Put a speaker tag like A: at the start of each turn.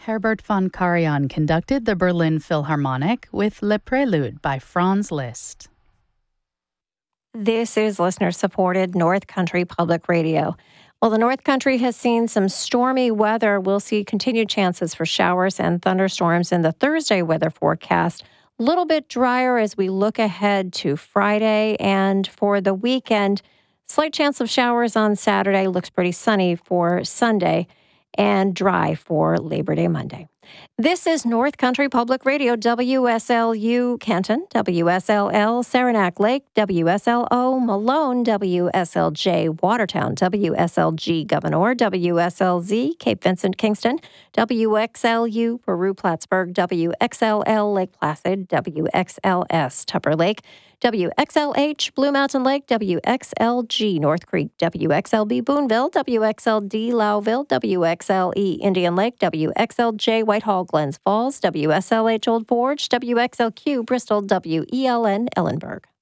A: Herbert von Karajan conducted the Berlin Philharmonic with Le Prélude by Franz Liszt.
B: This is listener-supported North Country Public Radio. Well, the North Country has seen some stormy weather. We'll see continued chances for showers and thunderstorms in the Thursday weather forecast. A little bit drier as we look ahead to Friday, and for the weekend, slight chance of showers on Saturday. Looks pretty sunny for Sunday and dry for Labor Day Monday. This is North Country Public Radio, WSLU Kenton, WSLL Saranac Lake, WSLO Malone, WSLJ Watertown, WSLG Governor, WSLZ Cape Vincent Kingston, WXLU Peru Plattsburgh, WXLL Lake Placid, WXLS Tupper Lake, WXLH Blue Mountain Lake, WXLG North Creek, WXLB Boonville, WXLD Lowville, WXLE Indian Lake, WXLJ Whitehall Glens Falls, WSLH Old Forge, WXLQ Bristol, WELN Ellenburg.